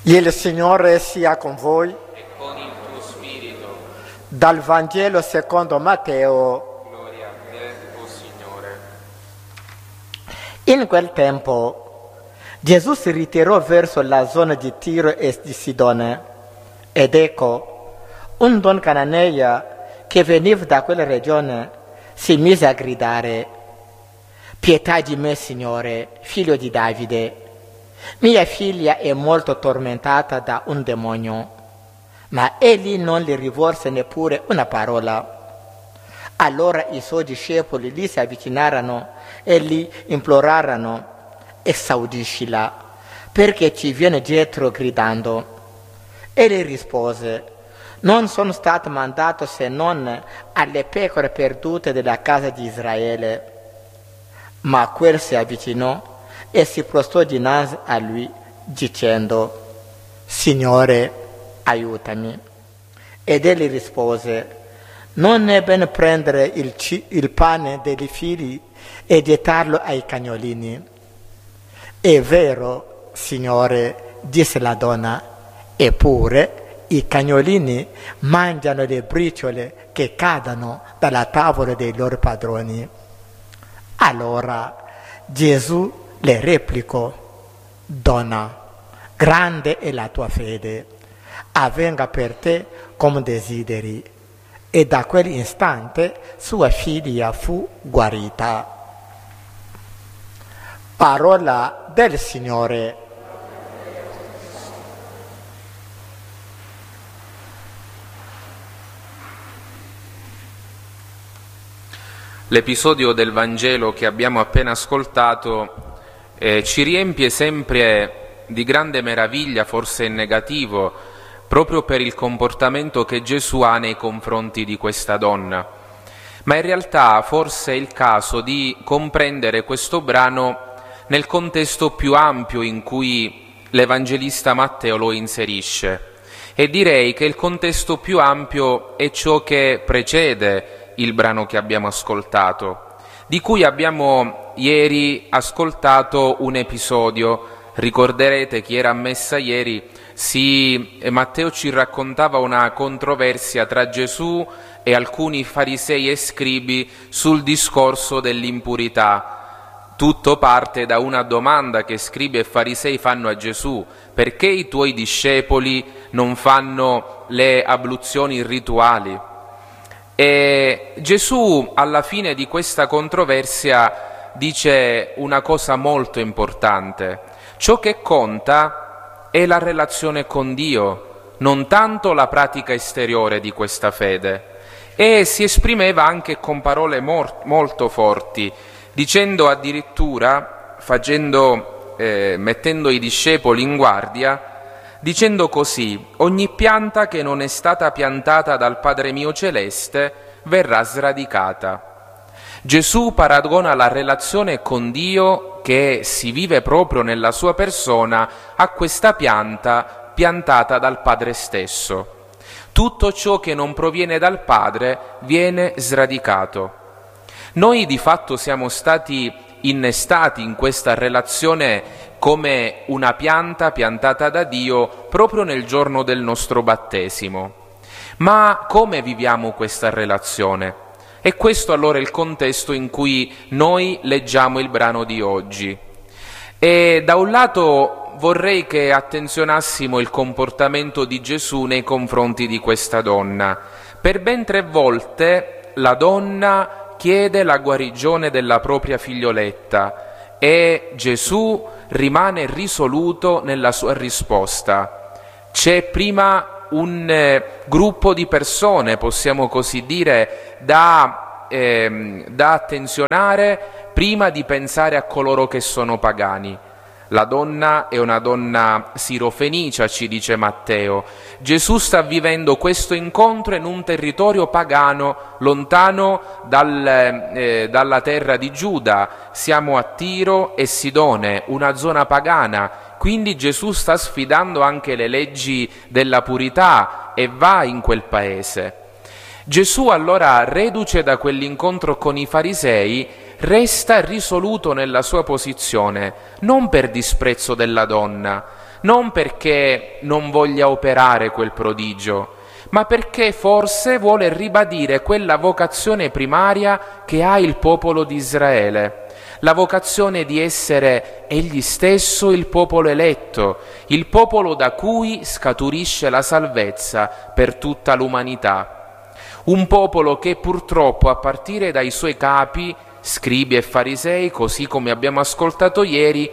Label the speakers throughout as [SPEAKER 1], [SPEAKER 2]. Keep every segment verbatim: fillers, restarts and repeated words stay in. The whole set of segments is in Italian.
[SPEAKER 1] Il Signore sia con voi.
[SPEAKER 2] E con il tuo spirito.
[SPEAKER 1] Dal Vangelo secondo Matteo.
[SPEAKER 2] Gloria a te, o Signore.
[SPEAKER 1] In quel tempo Gesù si ritirò verso la zona di Tiro e di Sidone, ed ecco, un don cananea che veniva da quella regione si mise a gridare: «Pietà di me, Signore, figlio di Davide. Mia figlia è molto tormentata da un demonio». Ma egli non le rivolse neppure una parola. Allora i suoi discepoli gli si avvicinarono e gli implorarono: «Esaudiscila, perché ci viene dietro gridando». Egli rispose: «Non sono stato mandato se non alle pecore perdute della casa di Israele». Ma quel si avvicinò e si prostrò dinanzi a lui, dicendo: «Signore, aiutami». Ed egli rispose: «Non è bene prendere il, ci- il pane dei figli e gettarlo ai cagnolini». «È vero, Signore», disse la donna, «eppure i cagnolini mangiano le briciole che cadono dalla tavola dei loro padroni». Allora Gesù le replicò: «Donna, grande è la tua fede, avvenga per te come desideri». E da quell'istante sua figlia fu guarita. Parola del Signore.
[SPEAKER 2] L'episodio del Vangelo che abbiamo appena ascoltato eh, ci riempie sempre di grande meraviglia, forse in negativo, proprio per il comportamento che Gesù ha nei confronti di questa donna. Ma in realtà forse è il caso di comprendere questo brano nel contesto più ampio in cui l'Evangelista Matteo lo inserisce. E direi che il contesto più ampio è ciò che precede il brano che abbiamo ascoltato, di cui abbiamo ieri ascoltato un episodio. Ricorderete, chi era a messa ieri, sì, Matteo ci raccontava una controversia tra Gesù e alcuni farisei e scribi sul discorso dell'impurità. Tutto parte da una domanda che scribi e farisei fanno a Gesù: perché i tuoi discepoli non fanno le abluzioni rituali? E Gesù alla fine di questa controversia dice una cosa molto importante: ciò che conta è la relazione con Dio, non tanto la pratica esteriore di questa fede. E si esprimeva anche con parole mor- molto forti, dicendo addirittura, facendo, eh, mettendo i discepoli in guardia, dicendo così: ogni pianta che non è stata piantata dal Padre mio celeste verrà sradicata. Gesù paragona la relazione con Dio, che si vive proprio nella sua persona, a questa pianta piantata dal Padre stesso. Tutto ciò che non proviene dal Padre viene sradicato. Noi di fatto siamo stati innestati in questa relazione come una pianta piantata da Dio proprio nel giorno del nostro battesimo. Ma come viviamo questa relazione? E questo allora è il contesto in cui noi leggiamo il brano di oggi. E da un lato vorrei che attenzionassimo il comportamento di Gesù nei confronti di questa donna. Per ben tre volte la donna chiede la guarigione della propria figlioletta e Gesù rimane risoluto nella sua risposta. C'è prima un eh, gruppo di persone, possiamo così dire, da, eh, da attenzionare prima di pensare a coloro che sono pagani. La donna è una donna sirofenicia, ci dice Matteo. Gesù sta vivendo questo incontro in un territorio pagano, lontano dal, eh, dalla terra di Giuda. Siamo a Tiro e Sidone, una zona pagana. Quindi Gesù sta sfidando anche le leggi della purità e va in quel paese. Gesù allora, reduce da quell'incontro con i farisei, resta risoluto nella sua posizione, non per disprezzo della donna, non perché non voglia operare quel prodigio, ma perché forse vuole ribadire quella vocazione primaria che ha il popolo di Israele, la vocazione di essere egli stesso il popolo eletto, il popolo da cui scaturisce la salvezza per tutta l'umanità. Un popolo che purtroppo, a partire dai suoi capi, scribi e farisei, così come abbiamo ascoltato ieri,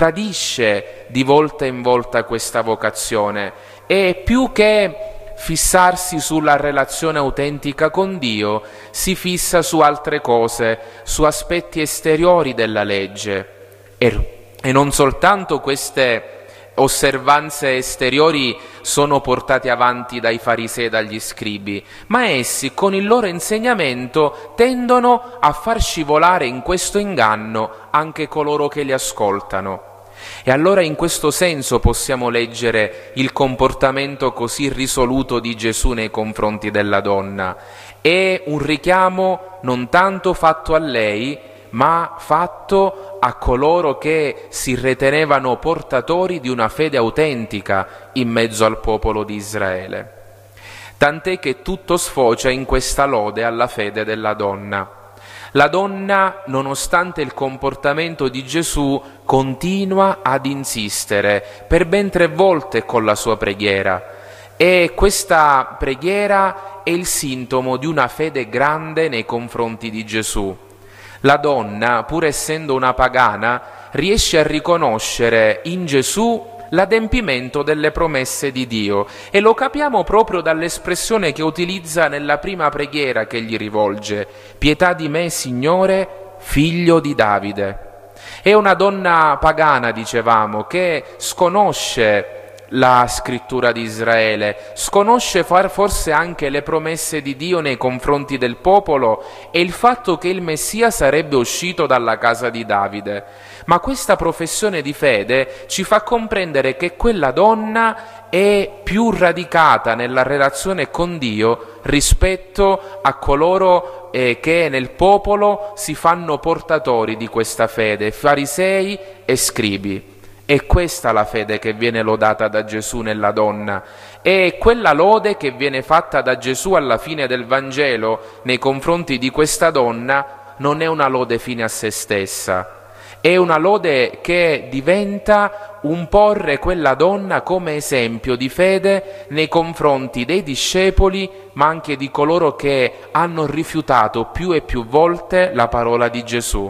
[SPEAKER 2] tradisce di volta in volta questa vocazione e più che fissarsi sulla relazione autentica con Dio, si fissa su altre cose, su aspetti esteriori della legge. E, e non soltanto queste osservanze esteriori sono portate avanti dai farisei e dagli scribi, ma essi con il loro insegnamento tendono a far scivolare in questo inganno anche coloro che li ascoltano. E allora in questo senso possiamo leggere il comportamento così risoluto di Gesù nei confronti della donna. È un richiamo non tanto fatto a lei, ma fatto a coloro che si ritenevano portatori di una fede autentica in mezzo al popolo di Israele. Tant'è che tutto sfocia in questa lode alla fede della donna. La donna, nonostante il comportamento di Gesù, continua ad insistere per ben tre volte con la sua preghiera. E questa preghiera è il sintomo di una fede grande nei confronti di Gesù. La donna, pur essendo una pagana, riesce a riconoscere in Gesù l'adempimento delle promesse di Dio e lo capiamo proprio dall'espressione che utilizza nella prima preghiera che gli rivolge: pietà di me, Signore, figlio di Davide. È una donna pagana, dicevamo, che sconosce la scrittura di Israele, sconosce forse anche le promesse di Dio nei confronti del popolo e il fatto che il Messia sarebbe uscito dalla casa di Davide. Ma questa professione di fede ci fa comprendere che quella donna è più radicata nella relazione con Dio rispetto a coloro eh, che nel popolo si fanno portatori di questa fede, farisei e scribi. È questa la fede che viene lodata da Gesù nella donna. È quella lode che viene fatta da Gesù alla fine del Vangelo nei confronti di questa donna non è una lode fine a se stessa. È una lode che diventa un porre quella donna come esempio di fede nei confronti dei discepoli, ma anche di coloro che hanno rifiutato più e più volte la parola di Gesù.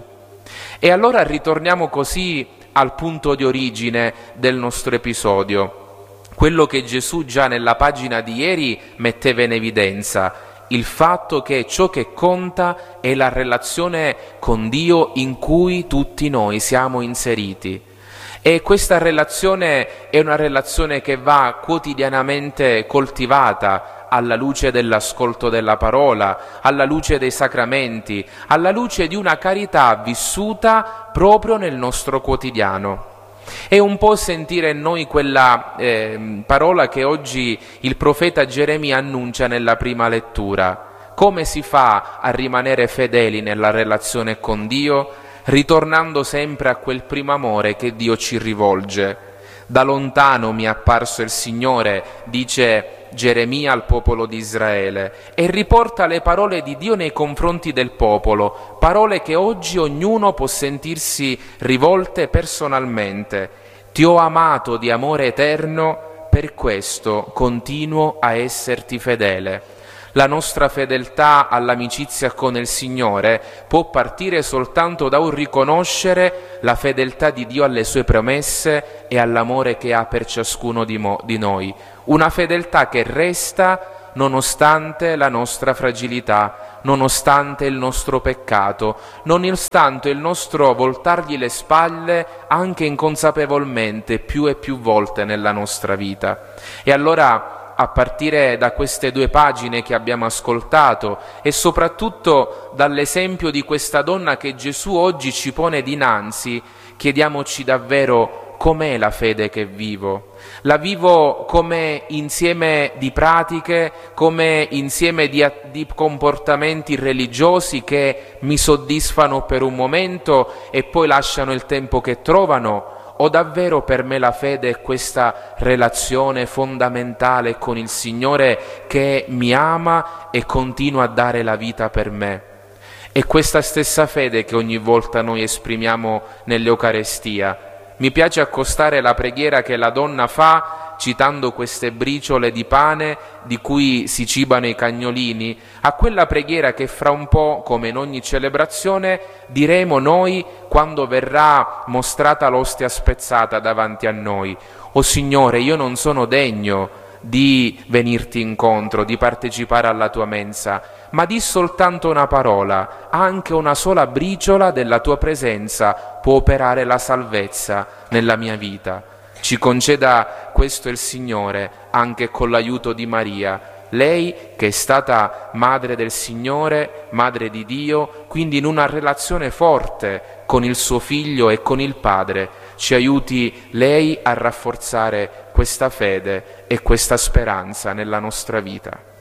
[SPEAKER 2] E allora ritorniamo così al punto di origine del nostro episodio, quello che Gesù già nella pagina di ieri metteva in evidenza, il fatto che ciò che conta è la relazione con Dio in cui tutti noi siamo inseriti. E questa relazione è una relazione che va quotidianamente coltivata alla luce dell'ascolto della parola, alla luce dei sacramenti, alla luce di una carità vissuta proprio nel nostro quotidiano. È un po' sentire in noi quella eh, parola che oggi il profeta Geremia annuncia nella prima lettura. Come si fa a rimanere fedeli nella relazione con Dio, ritornando sempre a quel primo amore che Dio ci rivolge? Da lontano mi è apparso il Signore, dice Geremia al popolo di Israele, e riporta le parole di Dio nei confronti del popolo, parole che oggi ognuno può sentirsi rivolte personalmente. Ti ho amato di amore eterno, per questo continuo a esserti fedele. La nostra fedeltà all'amicizia con il Signore può partire soltanto da un riconoscere la fedeltà di Dio alle sue promesse e all'amore che ha per ciascuno di, mo- di noi. Una fedeltà che resta nonostante la nostra fragilità, nonostante il nostro peccato, nonostante il nostro voltargli le spalle anche inconsapevolmente più e più volte nella nostra vita. E allora, a partire da queste due pagine che abbiamo ascoltato e soprattutto dall'esempio di questa donna che Gesù oggi ci pone dinanzi, chiediamoci davvero com'è la fede che vivo. La vivo come insieme di pratiche, come insieme di, di comportamenti religiosi che mi soddisfano per un momento e poi lasciano il tempo che trovano, o davvero per me la fede è questa relazione fondamentale con il Signore che mi ama e continua a dare la vita per me? È questa stessa fede che ogni volta noi esprimiamo nell'Eucarestia. Mi piace accostare la preghiera che la donna fa citando queste briciole di pane di cui si cibano i cagnolini, a quella preghiera che fra un po', come in ogni celebrazione, diremo noi quando verrà mostrata l'ostia spezzata davanti a noi. O Signore, io non sono degno di venirti incontro, di partecipare alla tua mensa, ma di soltanto una parola, anche una sola briciola della tua presenza può operare la salvezza nella mia vita. Ci conceda questo il Signore, anche con l'aiuto di Maria, lei che è stata madre del Signore, madre di Dio, quindi in una relazione forte con il suo Figlio e con il Padre. Ci aiuti lei a rafforzare questa fede e questa speranza nella nostra vita.